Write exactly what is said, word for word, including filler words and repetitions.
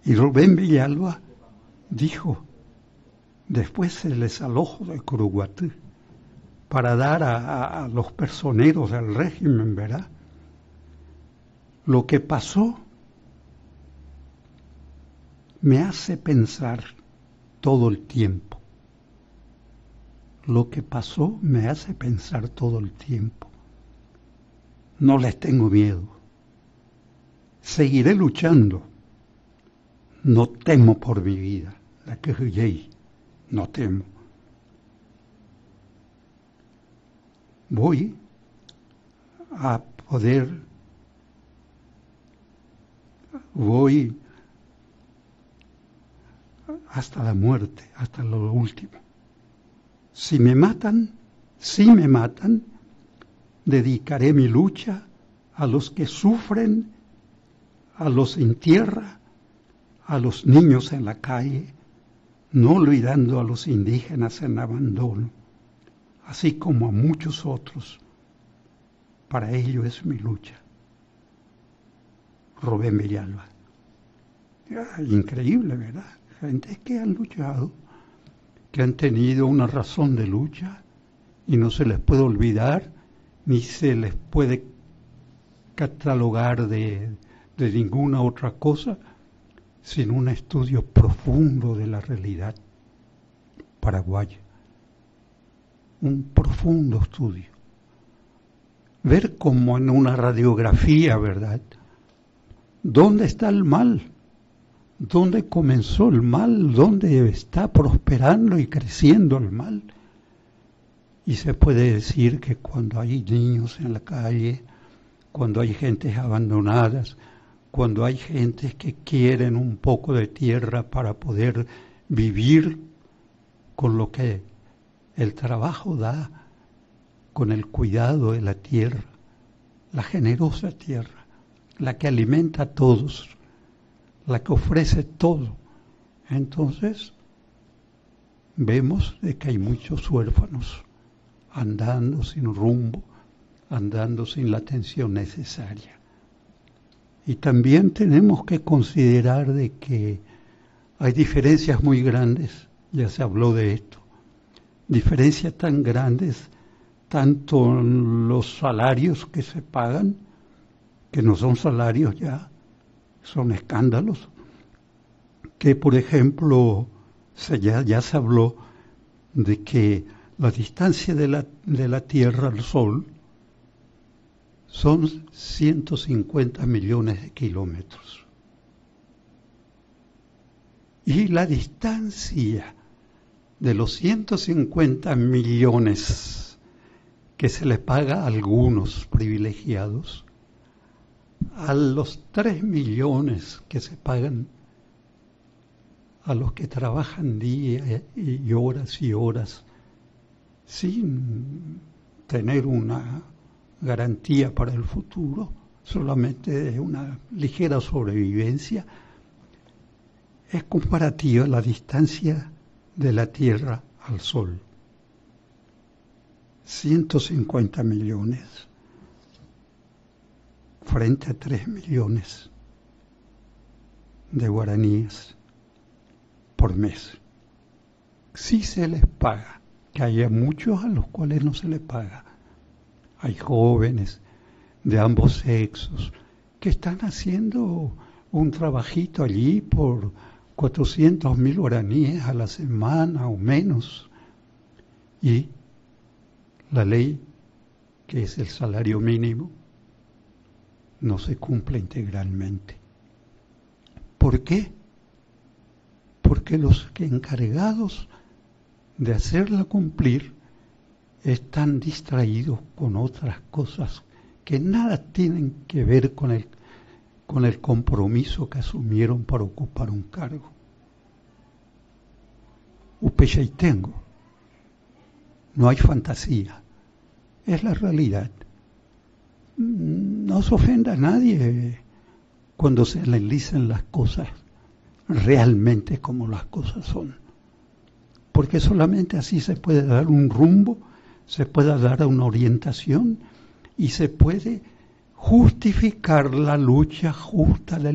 Y Rubén Villalba dijo, después el desalojo de Curuguatí, para dar a, a, a los personeros del régimen, ¿verdad? Lo que pasó me hace pensar todo el tiempo. Lo que pasó me hace pensar todo el tiempo. No les tengo miedo. Seguiré luchando. No temo por mi vida. La que reyei, no temo. Voy a poder, voy hasta la muerte, hasta lo último. Si me matan, si me matan, dedicaré mi lucha a los que sufren, a los sin tierra, a los niños en la calle, no olvidando a los indígenas en abandono, así como a muchos otros. Para ello es mi lucha. Rubén Villalba. Increíble, ¿verdad? Gente que han luchado, que han tenido una razón de lucha y no se les puede olvidar ni se les puede catalogar de, de ninguna otra cosa sin un estudio profundo de la realidad paraguaya. Un profundo estudio. Ver como en una radiografía, ¿verdad? ¿Dónde está el mal? ¿Dónde comenzó el mal? ¿Dónde está prosperando y creciendo el mal? Y se puede decir que cuando hay niños en la calle, cuando hay gentes abandonadas, cuando hay gentes que quieren un poco de tierra para poder vivir con lo que el trabajo da, con el cuidado de la tierra, la generosa tierra, la que alimenta a todos, la que ofrece todo. Entonces, vemos de que hay muchos huérfanos andando sin rumbo, andando sin la atención necesaria. Y también tenemos que considerar de que hay diferencias muy grandes, ya se habló de esto, diferencias tan grandes, tanto en los salarios que se pagan, que no son salarios ya, son escándalos, que por ejemplo se ya, ya se habló de que la distancia de la, de la Tierra al Sol son ciento cincuenta millones de kilómetros. Y la distancia de los ciento cincuenta millones que se le paga a algunos privilegiados, a los tres millones que se pagan a los que trabajan día y horas y horas sin tener una garantía para el futuro, solamente de una ligera sobrevivencia, es comparativa la distancia de la Tierra al Sol. ciento cincuenta millones frente a tres millones de guaraníes por mes. Sí se les paga, que haya muchos a los cuales no se les paga. Hay jóvenes de ambos sexos que están haciendo un trabajito allí por cuatrocientos mil guaraníes a la semana o menos. Y la ley, que es el salario mínimo, no se cumple integralmente. ¿Por qué? Porque los que encargados de hacerla cumplir están distraídos con otras cosas que nada tienen que ver con el, con el compromiso que asumieron para ocupar un cargo. Upecheitengo. No hay fantasía. Es la realidad. No se ofenda a nadie cuando se analicen las cosas realmente como las cosas son. Porque solamente así se puede dar un rumbo, se puede dar una orientación y se puede justificar la lucha justa del